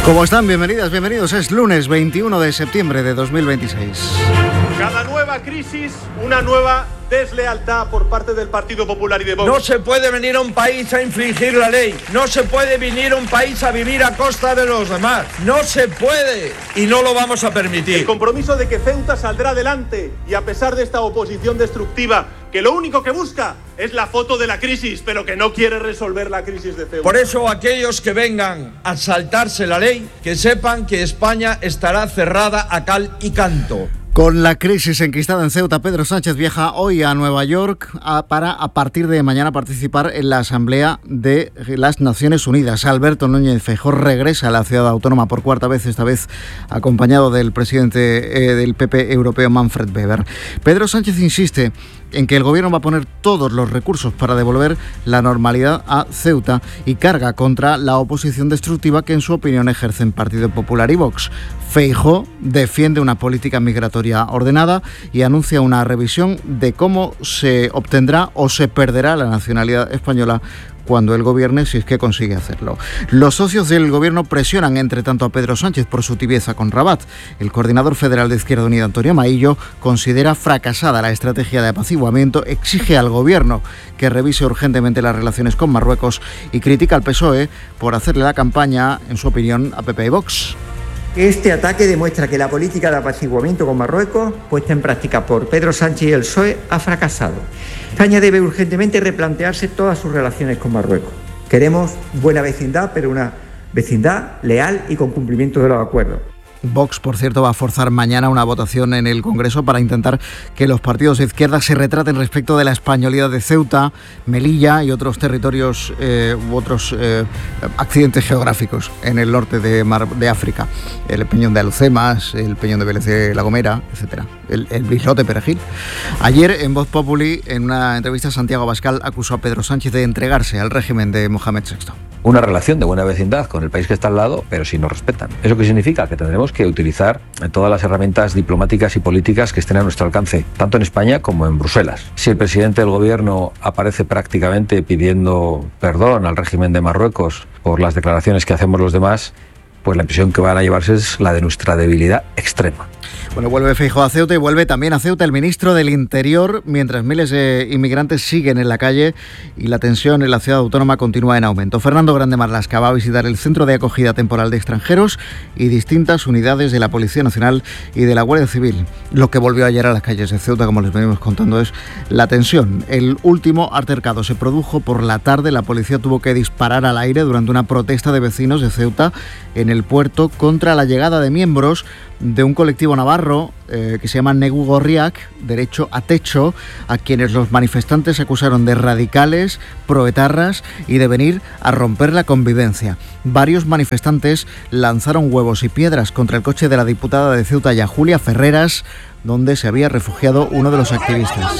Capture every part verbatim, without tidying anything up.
¿Cómo están? Bienvenidas, bienvenidos. Es lunes veintiuno de septiembre de dos mil veintiséis. Cada nueva crisis, una nueva deslealtad por parte del Partido Popular y de Vox. No se puede venir a un país a infringir la ley. No se puede venir a un país a vivir a costa de los demás. No se puede y no lo vamos a permitir. El compromiso de que Ceuta saldrá adelante y a pesar de esta oposición destructiva que lo único que busca es la foto de la crisis, pero que no quiere resolver la crisis de Ceuta. Por eso aquellos que vengan a saltarse la ley, que sepan que España estará cerrada a cal y canto. Con la crisis enquistada en Ceuta, Pedro Sánchez viaja hoy a Nueva York a, para a partir de mañana participar en la Asamblea de las Naciones Unidas. Alberto Núñez Feijóo regresa a la ciudad autónoma por cuarta vez, esta vez acompañado del presidente eh, del P P europeo, Manfred Weber. Pedro Sánchez insiste en que el gobierno va a poner todos los recursos para devolver la normalidad a Ceuta y carga contra la oposición destructiva que en su opinión ejercen Partido Popular y Vox. Feijóo defiende una política migratoria ordenada y anuncia una revisión de cómo se obtendrá o se perderá la nacionalidad española cuando él gobierne, si es que consigue hacerlo. Los socios del gobierno presionan entre tanto a Pedro Sánchez por su tibieza con Rabat. El coordinador federal de Izquierda Unida, Antonio Maillo, considera fracasada la estrategia de apaciguamiento, exige al gobierno que revise urgentemente las relaciones con Marruecos y critica al P S O E por hacerle la campaña, en su opinión, a P P y Vox. Este ataque demuestra que la política de apaciguamiento con Marruecos, puesta en práctica por Pedro Sánchez y el P S O E, ha fracasado. España debe urgentemente replantearse todas sus relaciones con Marruecos. Queremos buena vecindad, pero una vecindad leal y con cumplimiento de los acuerdos. Vox, por cierto, va a forzar mañana una votación en el Congreso para intentar que los partidos de izquierda se retraten respecto de la españolidad de Ceuta, Melilla y otros territorios eh, u otros eh, accidentes geográficos en el norte de, Mar, de África. El Peñón de Alucemas, el Peñón de Vélez de La Gomera, etcétera. El, el Bislote Perejil. Ayer, en Voz Populi, en una entrevista, Santiago Abascal acusó a Pedro Sánchez de entregarse al régimen de Mohamed sexto. Una relación de buena vecindad con el país que está al lado, pero si nos respetan. ¿Eso qué significa? Que tendremos que utilizar todas las herramientas diplomáticas y políticas que estén a nuestro alcance, tanto en España como en Bruselas. Si el presidente del gobierno aparece prácticamente pidiendo perdón al régimen de Marruecos por las declaraciones que hacemos los demás, pues la impresión que van a llevarse es la de nuestra debilidad extrema. Bueno, vuelve Feijóo a Ceuta y vuelve también a Ceuta el ministro del Interior, mientras miles de inmigrantes siguen en la calle y la tensión en la ciudad autónoma continúa en aumento. Fernando Grande Marlaska va a visitar el Centro de Acogida Temporal de Extranjeros y distintas unidades de la Policía Nacional y de la Guardia Civil. Lo que volvió ayer a las calles de Ceuta, como les venimos contando, es la tensión. El último altercado se produjo por la tarde. La policía tuvo que disparar al aire durante una protesta de vecinos de Ceuta en el puerto contra la llegada de miembros de un colectivo navarro eh, que se llama Negu Gorriak, Derecho a Techo, a quienes los manifestantes acusaron de radicales, proetarras y de venir a romper la convivencia. Varios manifestantes lanzaron huevos y piedras contra el coche de la diputada de Ceuta, ya Julia Ferreras, donde se había refugiado uno de los activistas.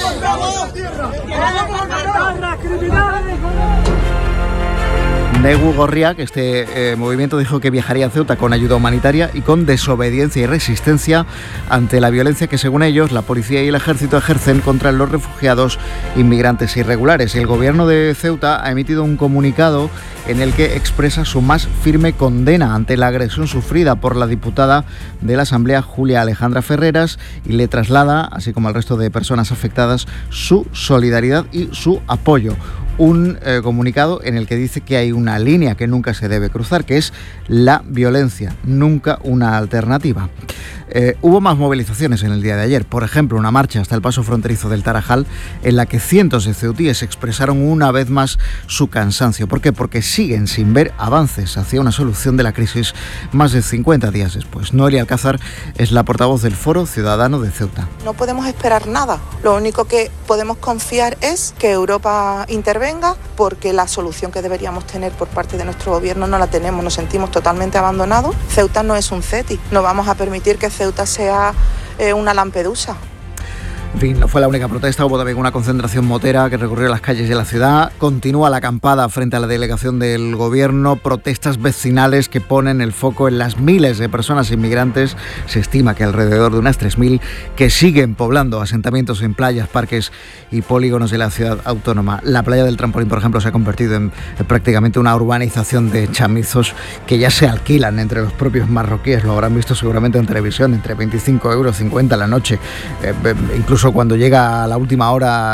Negu Gorriak, este eh, movimiento, dijo que viajaría a Ceuta con ayuda humanitaria y con desobediencia y resistencia ante la violencia que, según ellos, la policía y el ejército ejercen contra los refugiados inmigrantes irregulares. El gobierno de Ceuta ha emitido un comunicado en el que expresa su más firme condena ante la agresión sufrida por la diputada de la Asamblea, Julia Alejandra Ferreras, y le traslada, así como al resto de personas afectadas, su solidaridad y su apoyo. Un eh, comunicado en el que dice que hay una línea que nunca se debe cruzar, que es la violencia, nunca una alternativa. Eh, hubo más movilizaciones en el día de ayer. Por ejemplo, una marcha hasta el paso fronterizo del Tarajal, en la que cientos de ceutíes expresaron una vez más su cansancio. ¿Por qué? Porque siguen sin ver avances hacia una solución de la crisis más de cincuenta días después. Noelia Alcázar es la portavoz del Foro Ciudadano de Ceuta. No podemos esperar nada. Lo único que podemos confiar es que Europa intervenga, porque la solución que deberíamos tener por parte de nuestro gobierno no la tenemos. Nos sentimos totalmente abandonados. Ceuta no es un CETI. No vamos a permitir que Ceuta sea eh, una Lampedusa. En fin, no fue la única protesta, hubo también una concentración motera que recorrió las calles de la ciudad. Continúa la acampada frente a la delegación del gobierno, protestas vecinales que ponen el foco en las miles de personas inmigrantes. Se estima que alrededor de unas tres mil que siguen poblando asentamientos en playas, parques y polígonos de la ciudad autónoma. La playa del Trampolín, por ejemplo, se ha convertido en, en prácticamente una urbanización de chamizos que ya se alquilan entre los propios marroquíes. Lo habrán visto seguramente en televisión, entre veinticinco euros, cincuenta la noche. Eh, incluso cuando llega a la última hora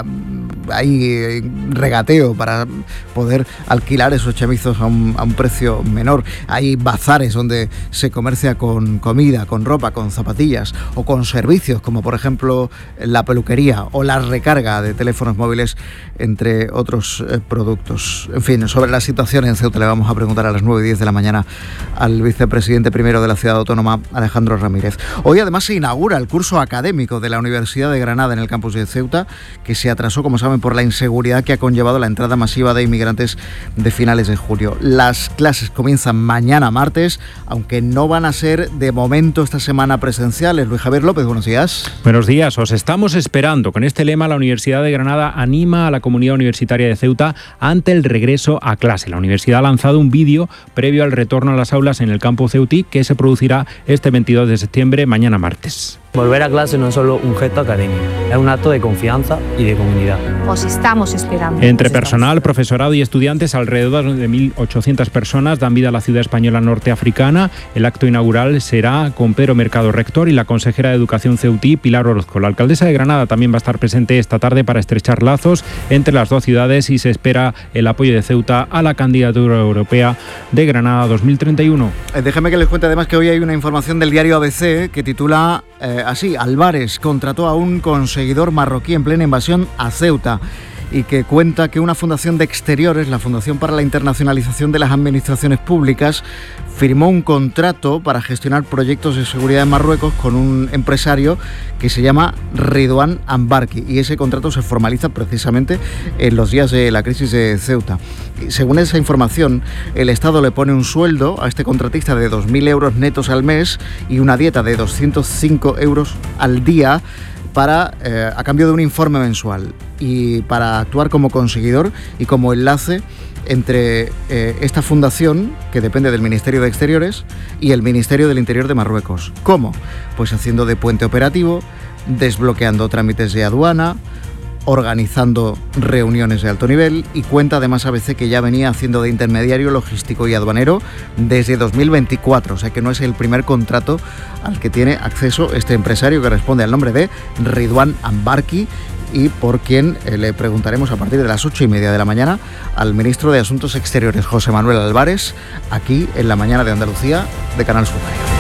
hay regateo para poder alquilar esos chamizos a un, a un precio menor. Hay bazares donde se comercia con comida, con ropa, con zapatillas o con servicios, como por ejemplo la peluquería o la recarga de teléfonos móviles, entre otros eh, productos. En fin, sobre la situación en Ceuta le vamos a preguntar a las nueve y diez de la mañana al vicepresidente primero de la ciudad autónoma, Alejandro Ramírez. Hoy además se inaugura el curso académico de la Universidad de Granada en el campus de Ceuta, que se atrasó, como saben, por la inseguridad que ha conllevado la entrada masiva de inmigrantes de finales de julio. Las clases comienzan mañana martes, aunque no van a ser de momento esta semana presenciales. Luis Javier López, buenos días. Buenos días, os estamos esperando. Con este lema, la Universidad de Granada anima a la comunidad universitaria de Ceuta ante el regreso a clase. La universidad ha lanzado un vídeo previo al retorno a las aulas en el campus ceutí, que se producirá este veintidós de septiembre, mañana martes. Volver a clase no es solo un gesto académico, es un acto de confianza y de comunidad. Os estamos esperando. Entre personal, profesorado y estudiantes, alrededor de mil ochocientas personas dan vida a la ciudad española norteafricana. El acto inaugural será con Pedro Mercado, rector, y la consejera de Educación ceutí, Pilar Orozco. La alcaldesa de Granada también va a estar presente esta tarde para estrechar lazos entre las dos ciudades, y se espera el apoyo de Ceuta a la candidatura europea de Granada dos mil treinta y uno. Eh, déjeme que les cuente además que hoy hay una información del diario A B C que titula eh, así: Álvarez contrató a un conseguidor marroquí en plena invasión a Ceuta, y que cuenta que una fundación de exteriores, la Fundación para la Internacionalización de las Administraciones Públicas, firmó un contrato para gestionar proyectos de seguridad en Marruecos con un empresario que se llama Ridwan Ambarki, y ese contrato se formaliza precisamente en los días de la crisis de Ceuta. Y según esa información, el Estado le pone un sueldo a este contratista de dos mil euros netos al mes y una dieta de doscientos cinco euros al día para, eh, a cambio de un informe mensual, y para actuar como conseguidor y como enlace entre eh, esta fundación, que depende del Ministerio de Exteriores, y el Ministerio del Interior de Marruecos. ¿Cómo? Pues haciendo de puente operativo, desbloqueando trámites de aduana, organizando reuniones de alto nivel, y cuenta además A B C que ya venía haciendo de intermediario logístico y aduanero desde dos mil veinticuatro, o sea que no es el primer contrato al que tiene acceso este empresario, que responde al nombre de Ridwan Ambarki, y por quien eh, le preguntaremos a partir de las ocho y media de la mañana al ministro de Asuntos Exteriores, José Manuel Álvarez, aquí en La Mañana de Andalucía de Canal Sur Radio.